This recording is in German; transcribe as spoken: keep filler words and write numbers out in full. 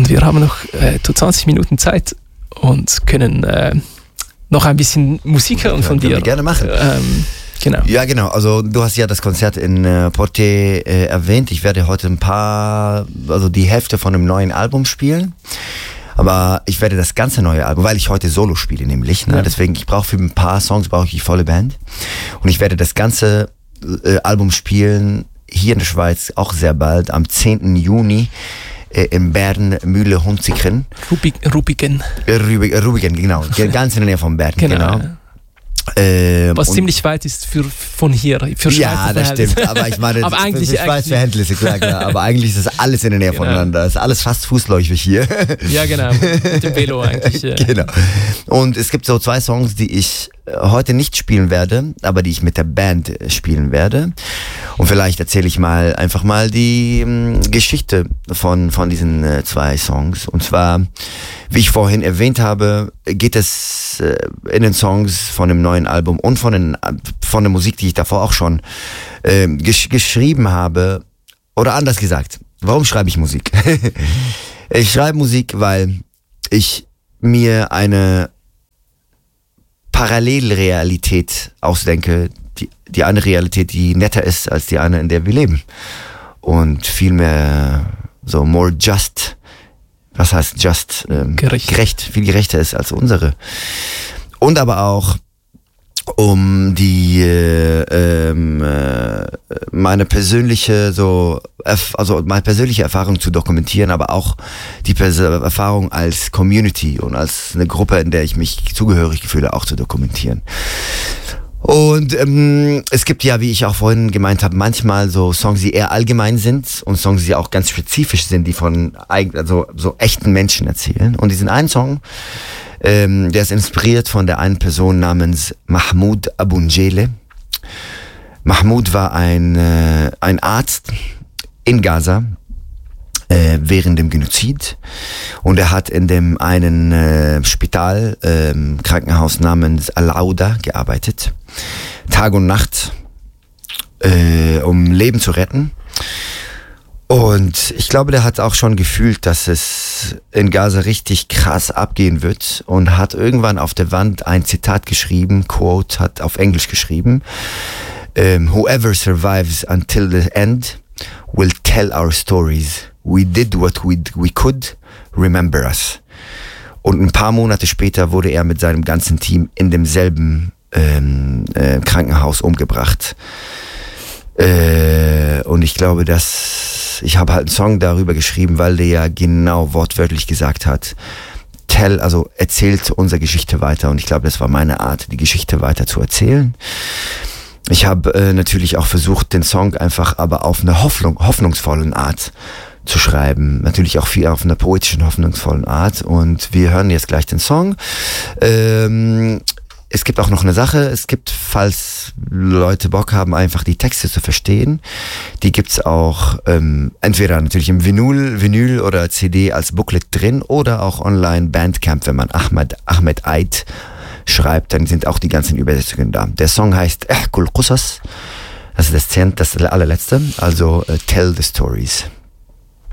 Und wir haben noch äh, zwanzig Minuten Zeit und können äh, noch ein bisschen Musik hören von dir. Können wir gerne machen. Ähm, genau. Ja, genau. Also du hast ja das Konzert in äh, Porte äh, erwähnt. Ich werde heute ein paar, also die Hälfte von einem neuen Album spielen. Aber ich werde das ganze neue Album, weil ich heute Solo spiele nämlich, ne? Ja. Deswegen, ich brauche für ein paar Songs brauche ich die volle Band. Und ich werde das ganze äh, Album spielen, hier in der Schweiz, auch sehr bald, am zehnten Juni äh, in Bern, Mühle, Hunziken. Rubigen. Rubigen, Rubigen, genau. Ganz in der Nähe von Bern, genau. genau. Ähm, Was ziemlich weit ist für, von hier, für Schweizer Ja, das stimmt, aber ich meine, aber eigentlich, für Schweizer Verhältnisse, klar, klar, aber eigentlich ist das alles in der Nähe genau. voneinander, es ist alles fast fußläufig hier. Ja, genau, mit dem Velo eigentlich. Ja. Genau. Und es gibt so zwei Songs, die ich heute nicht spielen werde, aber die ich mit der Band spielen werde. Und vielleicht erzähle ich mal einfach mal die ähm, Geschichte von, von diesen äh, zwei Songs. Und zwar, wie ich vorhin erwähnt habe, geht es äh, in den Songs von dem neuen Album und von, den, von der Musik, die ich davor auch schon äh, gesch- geschrieben habe. Oder anders gesagt, warum schreibe ich Musik? Ich schreibe Musik, weil ich mir eine Parallelrealität ausdenke, die, die eine Realität, die netter ist als die eine, in der wir leben. Und viel mehr so more just, was heißt just? Ähm, gerecht. gerecht, viel gerechter ist als unsere. Und aber auch um die äh, ähm, äh, meine persönliche so also meine persönliche Erfahrung zu dokumentieren, aber auch die Pers- Erfahrung als Community und als eine Gruppe, in der ich mich zugehörig fühle, auch zu dokumentieren. Und ähm, es gibt ja, wie ich auch vorhin gemeint habe, manchmal so Songs, die eher allgemein sind und Songs, die auch ganz spezifisch sind, die von also so echten Menschen erzählen. Und diesen einen Song, ähm, der ist inspiriert von der einen Person namens Mahmoud Abunjele. Mahmoud war ein äh, ein Arzt in Gaza äh, während dem Genozid und er hat in dem einen äh, Spital, äh, Krankenhaus namens Al-Auda gearbeitet, Tag und Nacht, äh, um Leben zu retten. Und ich glaube, der hat auch schon gefühlt, dass es in Gaza richtig krass abgehen wird und hat irgendwann auf der Wand ein Zitat geschrieben, Quote, hat auf Englisch geschrieben, um, whoever survives until the end will tell our stories. We did what we, we could, remember us. Und ein paar Monate später wurde er mit seinem ganzen Team in demselben ähm, äh, Krankenhaus umgebracht. Äh, und ich glaube, dass ich habe halt einen Song darüber geschrieben, weil der ja genau wortwörtlich gesagt hat, tell, also erzählt unsere Geschichte weiter. Und ich glaube, das war meine Art, die Geschichte weiter zu erzählen. Ich habe äh, natürlich auch versucht, den Song einfach aber auf eine Hoffnung, hoffnungsvollen Art zu schreiben. Natürlich auch viel auf einer poetischen, hoffnungsvollen Art. Und wir hören jetzt gleich den Song. Ähm, es gibt auch noch eine Sache. Es gibt, falls Leute Bock haben, einfach die Texte zu verstehen, die gibt's auch ähm, entweder natürlich im Vinyl, Vinyl oder C D als Booklet drin oder auch online Bandcamp, wenn man Ahmed, Ahmed Eid schreibt, dann sind auch die ganzen Übersetzungen da. Der Song heißt Ihkul Qusas. Das ist das, Zehnt, das allerletzte, also uh, Tell the Stories.